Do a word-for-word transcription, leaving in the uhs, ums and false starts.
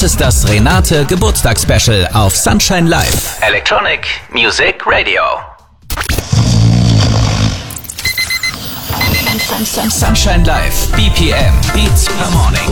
Das ist das Renate Geburtstagsspecial auf Sunshine Live. Electronic Music Radio. Sunshine Live, B P M, Beats per Morning.